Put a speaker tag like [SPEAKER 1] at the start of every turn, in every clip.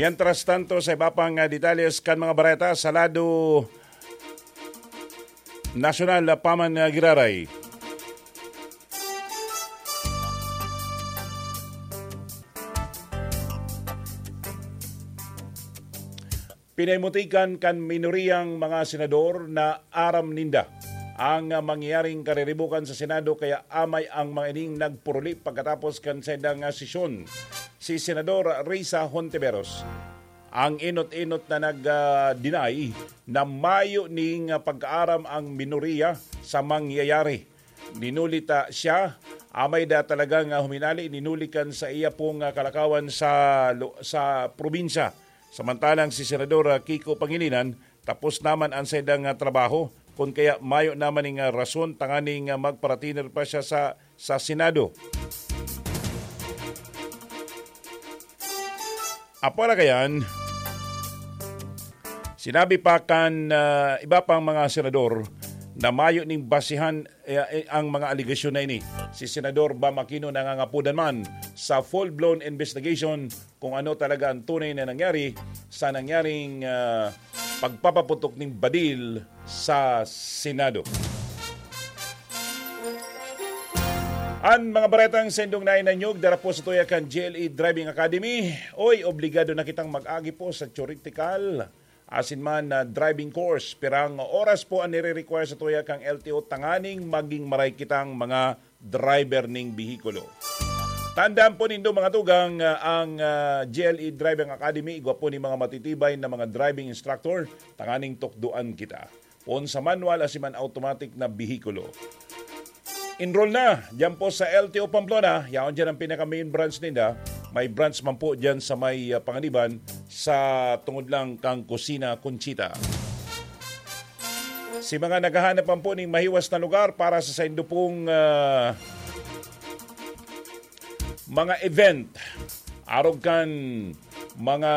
[SPEAKER 1] Mientras tanto, sa iba pang detalles kan mga bareta sa lado nasyonal paman giraray. Pinaymutikan kan minoriyang mga senador na aram ninda ang mangyayaring kariribukan sa Senado kaya amay ang mga ining nagpuruli pagkatapos kan sedang sesyon. Si Senador Risa Hontiveros ang inot-inot na nag-deny na mayo ning pag-aaram ang minoriya sa mangyayari. Ninulita siya, amay da talagang huminali, ninulikan sa iya pong kalakawan sa probinsya. Samantalang si Senador Kiko Pangilinan, tapos naman ang sedang trabaho, kung kaya mayo naman ng rason tanganing magparatiner pa siya sa Senado. Apala kayan, sinabi pa kan iba pang mga senador na mayo ning basihan ang mga aligasyon na ini. Si Senador Bam Aquino nangangapudan man sa full-blown investigation kung ano talaga ang tunay na nangyari sa nangyaring pagpapaputok ng badil sa Senado. Ang mga baretang sendong na inanyog dara po sa tuya kan GLE Driving Academy. Oy, obligado na kitang mag-agi po sa theoretical asin man na driving course. Pirang oras po ang nire-require sa tuya kang LTO tanganing maging maray kitang mga driver ning bihikulo. Tandaan po nindo mga tugang ang GLE Driving Academy, igwa po ni mga matitibay na mga driving instructor, tanganing tukduan kita. Pon sa manual asiman automatic na bihikulo. Enroll na dyan po sa LTO Pamplona. Yaon dyan ang pinaka-main branch nila. May branch man po dyan sa may Panganiban sa tungod lang kang Kusina Conchita. Si mga naghahanap po ng mahiwas na lugar para sa saindo pong mga event. Arog kan mga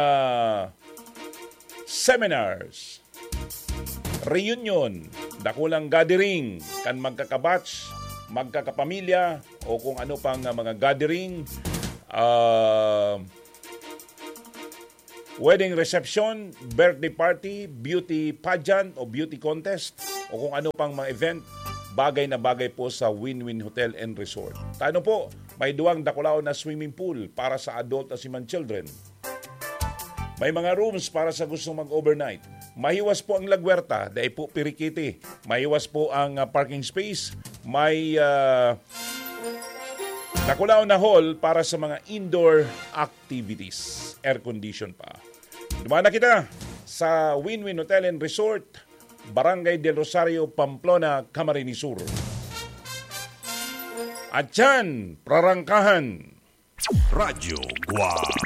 [SPEAKER 1] seminars, reunion, dakulang gathering, kan magkakabatch, magkakapamilya o kung ano pang mga gathering, wedding reception, birthday party, beauty pageant o beauty contest o kung ano pang mga event, bagay na bagay po sa Win-Win Hotel and Resort. Tano po, may duwang dakulao na swimming pool para sa adult at siman children. May mga rooms para sa gustong mag-overnight. Mahiwas po ang lagwerta, dahil po pirikiti. Mahiwas po ang parking space. May dakulao na hall para sa mga indoor activities. Air condition pa. Dumana kita sa Win-Win Hotel and Resort, Barangay del Rosario, Pamplona, Camarines Sur. At yan, prarangkahan.
[SPEAKER 2] Radyo Guam.